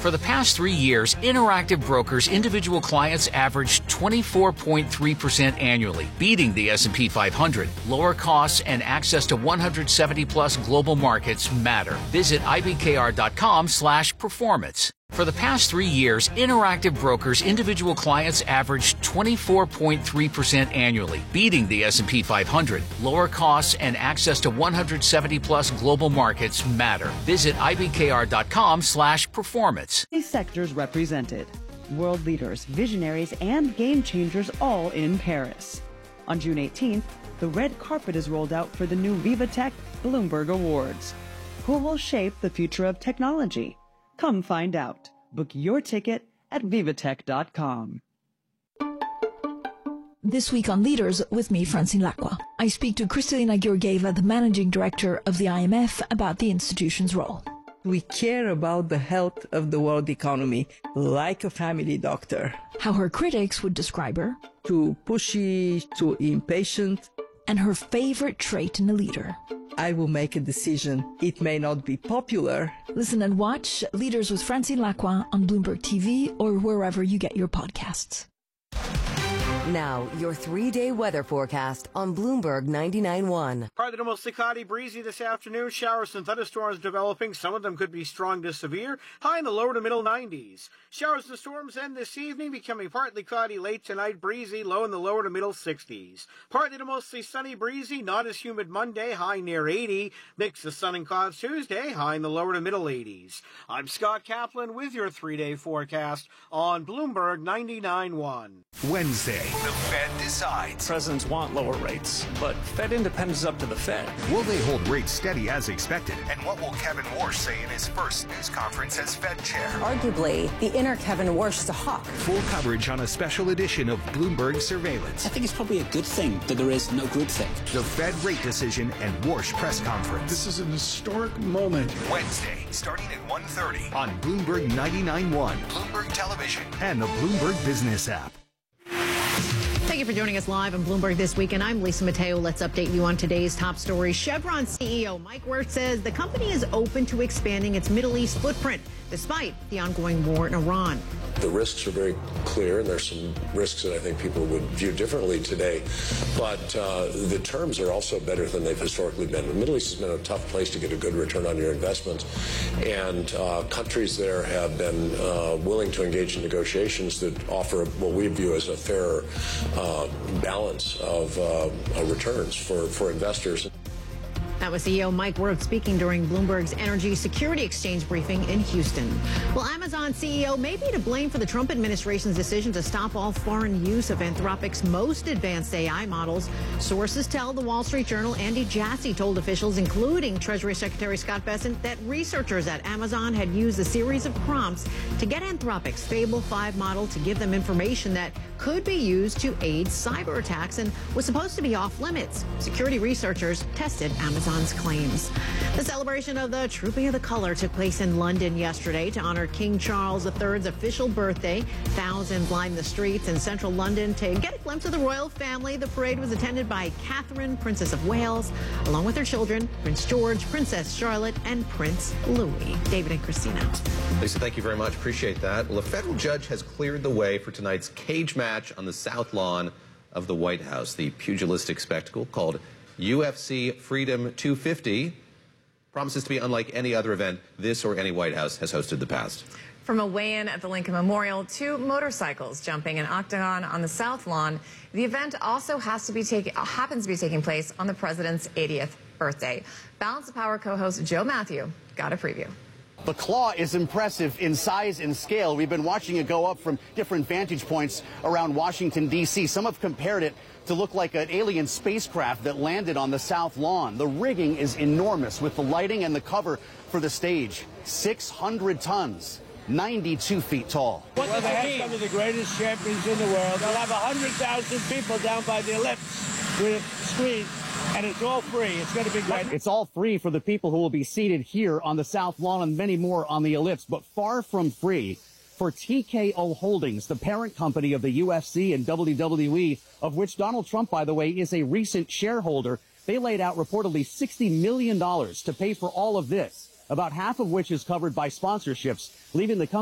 For the past 3 years, Interactive Brokers individual clients averaged 24.3% annually, beating the S&P 500. Lower costs and access to 170-plus global markets matter. Visit ibkr.com/performance. For the past 3 years, Interactive Brokers individual clients averaged 24.3% annually, beating the S&P 500. Lower costs and access to 170-plus global markets matter. Visit ibkr.com/performance. These sectors represented. World leaders, visionaries, and game changers all in Paris. On June 18th, the red carpet is rolled out for the new VivaTech Bloomberg Awards. Who will shape the future of technology? Come find out. Book your ticket at vivatech.com. This week on Leaders, with me, Francine Lacqua. I speak to Kristalina Georgieva, the managing director of the IMF, about the institution's role. We care about the health of the world economy like a family doctor. How her critics would describe her. Too pushy, too impatient. And her favorite trait in a leader. I will make a decision. It may not be popular. Listen and watch Leaders with Francine Lacqua on Bloomberg TV or wherever you get your podcasts. Now, your 3-day weather forecast on Bloomberg 99.1. Partly to mostly cloudy, breezy this afternoon. Showers and thunderstorms developing. Some of them could be strong to severe. High in the lower to middle 90s. Showers and storms end this evening, becoming partly cloudy late tonight. Breezy, low in the lower to middle 60s. Partly to mostly sunny, breezy. Not as humid Monday, high near 80. Mix of sun and clouds Tuesday, high in the lower to middle 80s. I'm Scott Kaplan with your 3-day forecast on Bloomberg 99.1. Wednesday. The Fed decides. Presidents want lower rates, but Fed independence is up to the Fed. Will they hold rates steady as expected? And what will Kevin Warsh say in his first news conference as Fed chair? Arguably, the inner Kevin Warsh is a hawk. Full coverage on a special edition of Bloomberg Surveillance. I think it's probably a good thing that there is no groupthink. The Fed rate decision and Warsh press conference. This is an historic moment. Wednesday, starting at 1:30 on Bloomberg 99.1, Bloomberg Television, and the Bloomberg Business app. Thank you for joining us live on Bloomberg This Week, and I'm Lisa Mateo. Let's update you on today's top story. Chevron CEO Mike Wirth says the company is open to expanding its Middle East footprint, despite the ongoing war in Iran. The risks are very clear, and there's some risks that I think people would view differently today. But the terms are also better than they've historically been. The Middle East has been a tough place to get a good return on your investment, and countries there have been willing to engage in negotiations that offer what we view as a fairer balance of returns for investors. That was CEO Mike Wirth speaking during Bloomberg's Energy Security Exchange briefing in Houston. Well, Amazon CEO may be to blame for the Trump administration's decision to stop all foreign use of Anthropic's most advanced AI models. Sources tell the Wall Street Journal Andy Jassy told officials, including Treasury Secretary Scott Bessent, that researchers at Amazon had used a series of prompts to get Anthropic's Fable 5 model to give them information that could be used to aid cyber attacks and was supposed to be off limits. Security researchers tested Amazon's claims. The celebration of the Trooping of the Color took place in London yesterday to honor King Charles III's official birthday. Thousands lined the streets in central London to get a glimpse of the royal family. The parade was attended by Catherine, Princess of Wales, along with her children, Prince George, Princess Charlotte, and Prince Louis. David and Christina. Lisa, thank you very much. Appreciate that. Well, a federal judge has cleared the way for tonight's cage match on the south lawn of the White House. The pugilistic spectacle called UFC Freedom 250 promises to be unlike any other event this or any White House has hosted in the past. From a weigh-in at the Lincoln Memorial to motorcycles jumping an octagon on the South Lawn, the event also happens to be taking place on the president's 80th birthday. Balance of Power co-host Joe Matthew got a preview. The claw is impressive in size and scale. We've been watching it go up from different vantage points around Washington, D.C. Some have compared it to look like an alien spacecraft that landed on the South Lawn. The rigging is enormous with the lighting and the cover for the stage. 600 tons, 92 feet tall. Well, they have some of the greatest champions in the world. They'll have 100,000 people down by the ellipse with screens. And it's all free. It's going to be great. It's all free for the people who will be seated here on the South Lawn and many more on the ellipse. But far from free for TKO Holdings, the parent company of the UFC and WWE, of which Donald Trump, by the way, is a recent shareholder. They laid out reportedly $60 million to pay for all of this, about half of which is covered by sponsorships, leaving the company